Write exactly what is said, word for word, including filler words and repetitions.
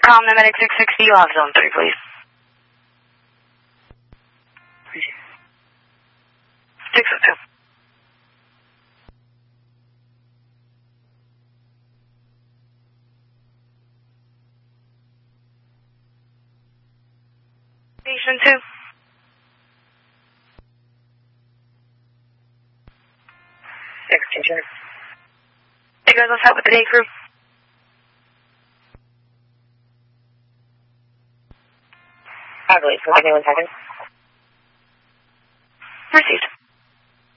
Com, the medic six sixty, you have zone three, please. six oh two. Station two. Station. Hey guys, what's up with the day crew? I believe, so give me one second. Received.